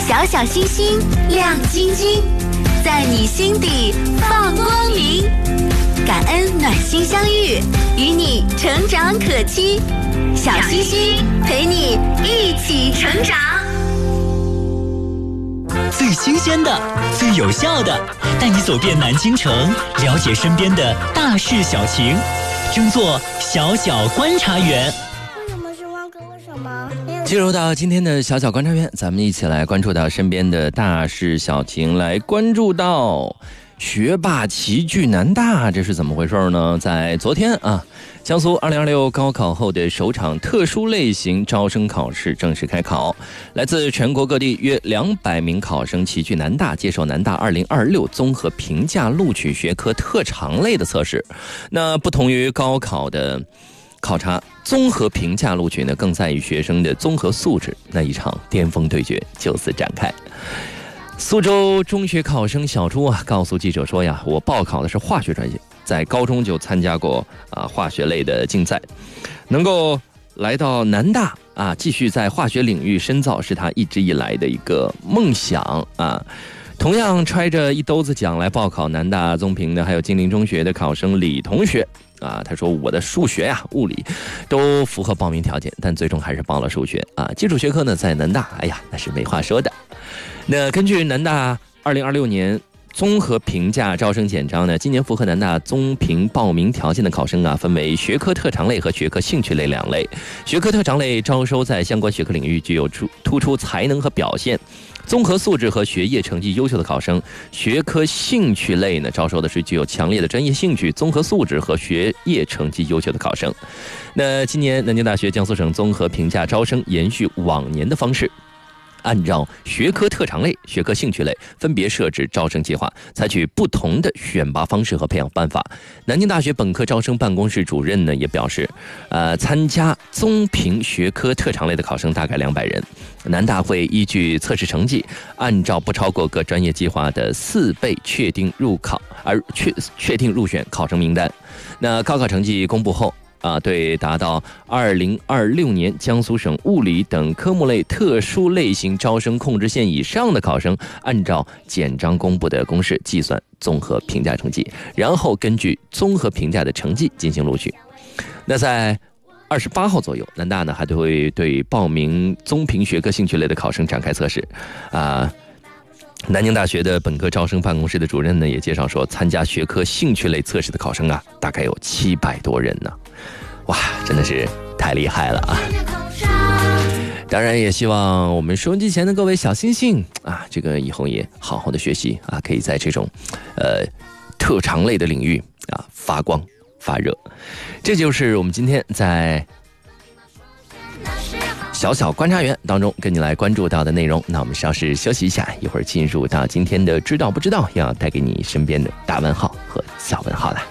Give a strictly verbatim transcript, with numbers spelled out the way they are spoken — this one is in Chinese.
小小星星亮晶晶，在你心底放光明。感恩暖心相遇，与你成长可期。小星星陪你一起成长。 最新鲜的，最有效的，带你走遍南京城，了解身边的大事小情，争做小小观察员。 为什么是汪哥？为什么？ 进入到今天的小小观察员，咱们一起来关注到身边的大事小情，来关注到学霸齐聚南大，这是怎么回事呢？在昨天啊，江苏二零二六高考后的首场特殊类型招生考试正式开考，来自全国各地约两百名考生齐聚南大，接受南大二零二六综合评价录取学科特长类的测试。那不同于高考的考察，综合评价录取呢更在意学生的综合素质。那一场巅峰对决就此展开。苏州中学考生小朱啊，告诉记者说呀，我报考的是化学专业，在高中就参加过啊化学类的竞赛，能够来到南大啊，继续在化学领域深造，是他一直以来的一个梦想啊。同样揣着一兜子奖来报考南大综评的，还有金陵中学的考生李同学啊，他说我的数学呀、物理都符合报名条件，但最终还是报了数学啊。基础学科呢，在南大，哎呀，那是没话说的。那根据南大二零二六年综合评价招生简章呢，今年符合南大综评报名条件的考生啊，分为学科特长类和学科兴趣类两类。学科特长类招收在相关学科领域具有突出才能和表现、综合素质和学业成绩优秀的考生。学科兴趣类呢，招收的是具有强烈的专业兴趣、综合素质和学业成绩优秀的考生。那今年南京大学江苏省综合评价招生延续往年的方式，按照学科特长类、学科兴趣类分别设置招生计划，采取不同的选拔方式和培养办法。南京大学本科招生办公室主任呢也表示，呃，参加综评学科特长类的考生大概两百人。南大会依据测试成绩，按照不超过各专业计划的四倍确定入考，而确确定入选考生名单。那高考成绩公布后，啊，对达到二零二六年江苏省物理等科目类特殊类型招生控制线以上的考生，按照简章公布的公式计算综合评价成绩，然后根据综合评价的成绩进行录取。那在二十八号左右，南大呢还会对报名综评学科兴趣类的考生展开测试。啊，南京大学的本科招生办公室的主任呢也介绍说，参加学科兴趣类测试的考生啊，大概有七百多人呢。哇，真的是太厉害了啊！当然也希望我们收音机前的各位小星星啊，这个以后也好好的学习啊，可以在这种呃特长类的领域啊发光发热。这就是我们今天在小小观察员当中跟你来关注到的内容。那我们稍事休息一下，一会儿进入到今天的知道不知道，要带给你身边的大问号和小问号了。